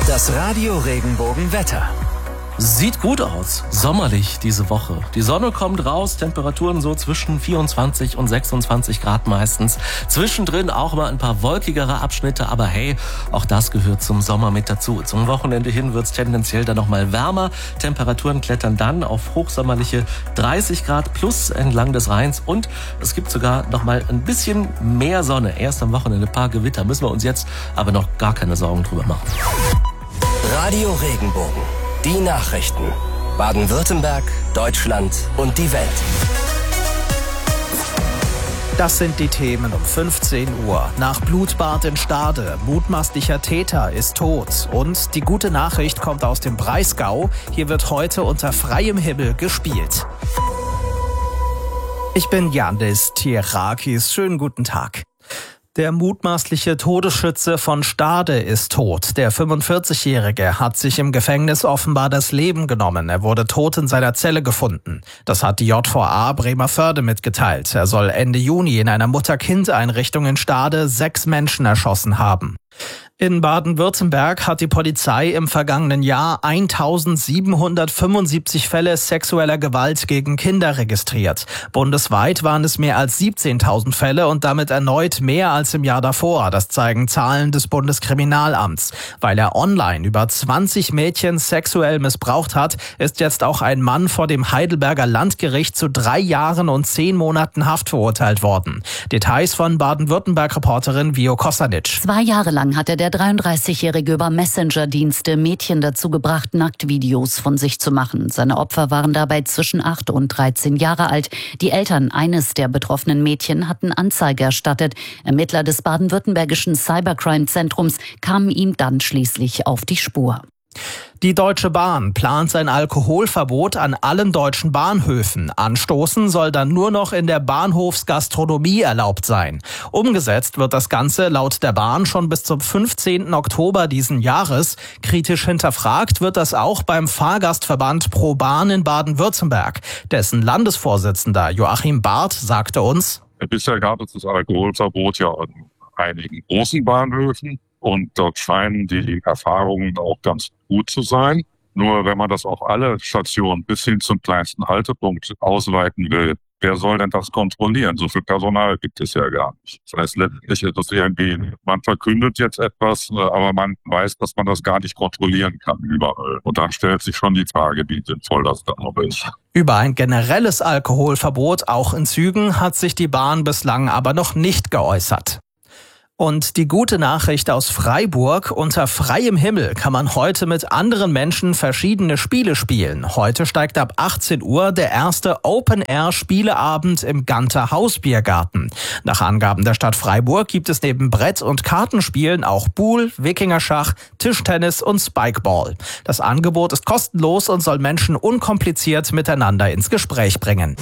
Das Radio Regenbogen Wetter. Sieht gut aus, sommerlich diese Woche. Die Sonne kommt raus, Temperaturen so zwischen 24 und 26 Grad meistens. Zwischendrin auch mal ein paar wolkigere Abschnitte, aber hey, auch das gehört zum Sommer mit dazu. Zum Wochenende hin wird's tendenziell dann noch mal wärmer. Temperaturen klettern dann auf hochsommerliche 30 Grad plus entlang des Rheins und es gibt sogar noch mal ein bisschen mehr Sonne. Erst am Wochenende ein paar Gewitter, müssen wir uns jetzt aber noch gar keine Sorgen drüber machen. Radio Regenbogen. Die Nachrichten. Baden-Württemberg, Deutschland und die Welt. Das sind die Themen um 15 Uhr. Nach Blutbad in Stade. Mutmaßlicher Täter ist tot. Und die gute Nachricht kommt aus dem Breisgau. Hier wird heute unter freiem Himmel gespielt. Ich bin Yandis Tierakis. Schönen guten Tag. Der mutmaßliche Todesschütze von Stade ist tot. Der 45-Jährige hat sich im Gefängnis offenbar das Leben genommen. Er wurde tot in seiner Zelle gefunden. Das hat die JVA Bremervörde mitgeteilt. Er soll Ende Juni in einer Mutter-Kind-Einrichtung in Stade 6 Menschen erschossen haben. In Baden-Württemberg hat die Polizei im vergangenen Jahr 1775 Fälle sexueller Gewalt gegen Kinder registriert. Bundesweit waren es mehr als 17.000 Fälle und damit erneut mehr als im Jahr davor. Das zeigen Zahlen des Bundeskriminalamts. Weil er online über 20 Mädchen sexuell missbraucht hat, ist jetzt auch ein Mann vor dem Heidelberger Landgericht zu 3 Jahren und 10 Monaten Haft verurteilt worden. Details von Baden-Württemberg-Reporterin Vio Kosanic. 2 Jahre lang hatte der 33-Jährige über Messenger-Dienste Mädchen dazu gebracht, Nacktvideos von sich zu machen. Seine Opfer waren dabei zwischen 8 und 13 Jahre alt. Die Eltern eines der betroffenen Mädchen hatten Anzeige erstattet. Ermittler des baden-württembergischen Cybercrime-Zentrums kamen ihm dann schließlich auf die Spur. Die Deutsche Bahn plant sein Alkoholverbot an allen deutschen Bahnhöfen. Anstoßen soll dann nur noch in der Bahnhofsgastronomie erlaubt sein. Umgesetzt wird das Ganze laut der Bahn schon bis zum 15. Oktober diesen Jahres. Kritisch hinterfragt wird das auch beim Fahrgastverband Pro Bahn in Baden-Württemberg. Dessen Landesvorsitzender Joachim Barth sagte uns: Bisher gab es das Alkoholverbot ja an einigen großen Bahnhöfen. Und dort scheinen die Erfahrungen auch ganz gut zu sein. Nur wenn man das auf alle Stationen bis hin zum kleinsten Haltepunkt ausweiten will, wer soll denn das kontrollieren? So viel Personal gibt es ja gar nicht. Das heißt, letztlich ist es irgendwie, man verkündet jetzt etwas, aber man weiß, dass man das gar nicht kontrollieren kann überall. Und dann stellt sich schon die Frage, wie sinnvoll das dann noch ist. Über ein generelles Alkoholverbot, auch in Zügen, hat sich die Bahn bislang aber noch nicht geäußert. Und die gute Nachricht aus Freiburg: Unter freiem Himmel kann man heute mit anderen Menschen verschiedene Spiele spielen. Heute steigt ab 18 Uhr der erste Open-Air-Spieleabend im Ganter Hausbiergarten. Nach Angaben der Stadt Freiburg gibt es neben Brett- und Kartenspielen auch Pool, Wikingerschach, Tischtennis und Spikeball. Das Angebot ist kostenlos und soll Menschen unkompliziert miteinander ins Gespräch bringen.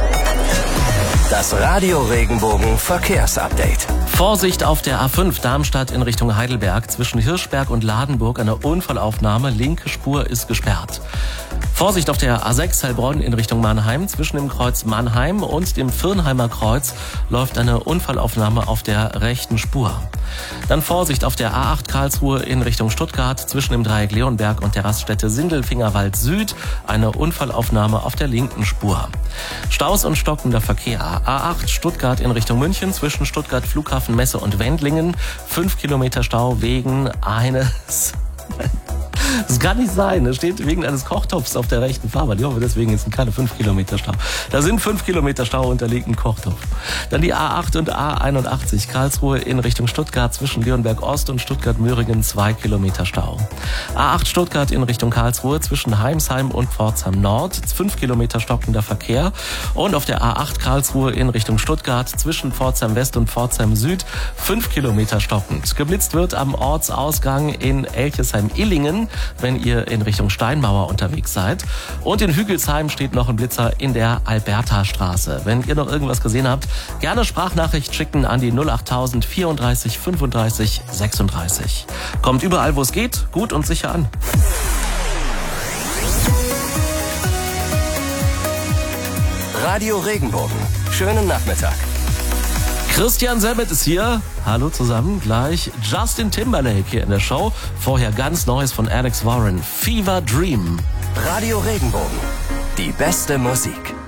Das Radio Regenbogen Verkehrsupdate. Vorsicht auf der A5 Darmstadt in Richtung Heidelberg. Zwischen Hirschberg und Ladenburg eine Unfallaufnahme. Linke Spur ist gesperrt. Vorsicht auf der A6 Heilbronn in Richtung Mannheim. Zwischen dem Kreuz Mannheim und dem Firnheimer Kreuz läuft eine Unfallaufnahme auf der rechten Spur. Dann Vorsicht auf der A8 Karlsruhe in Richtung Stuttgart. Zwischen dem Dreieck Leonberg und der Raststätte Sindelfingerwald Süd eine Unfallaufnahme auf der linken Spur. Staus und stockender Verkehr. A8 Stuttgart in Richtung München. Zwischen Stuttgart Flughafen Messe und Wendlingen 5 Kilometer Stau wegen eines... Das kann nicht sein. Es steht wegen eines Kochtopfs auf der rechten Fahrbahn. Ich hoffe, deswegen sind keine 5 Kilometer Stau. Da sind 5 Kilometer Stau und da liegt ein Kochtopf. Dann die A8 und A81 Karlsruhe in Richtung Stuttgart zwischen Leonberg Ost und Stuttgart-Möhringen 2 Kilometer Stau. A8 Stuttgart in Richtung Karlsruhe zwischen Heimsheim und Pforzheim Nord 5 Kilometer stockender Verkehr. Und auf der A8 Karlsruhe in Richtung Stuttgart zwischen Pforzheim West und Pforzheim Süd 5 Kilometer stockend. Geblitzt wird am Ortsausgang in Elchesheim-Illingen, wenn ihr in Richtung Steinmauer unterwegs seid. Und in Hügelsheim steht noch ein Blitzer in der Albertastraße. Wenn ihr noch irgendwas gesehen habt, gerne Sprachnachricht schicken an die 08000 34 35 36. Kommt überall, wo es geht, gut und sicher an. Radio Regenbogen. Schönen Nachmittag. Christian Sebet ist hier. Hallo zusammen. Gleich Justin Timberlake hier in der Show. Vorher ganz Neues von Alex Warren. Fever Dream. Radio Regenbogen. Die beste Musik.